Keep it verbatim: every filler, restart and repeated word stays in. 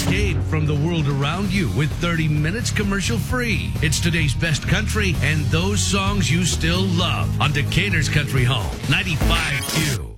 Escape from the world around you with thirty minutes commercial free. It's today's best country and those songs you still love on Decatur's Country Home, ninety-five point two.